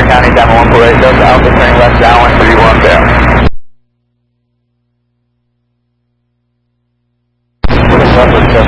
County, Diamond 1 Parade, Delta Alpha, turning left down 131 there. Southwest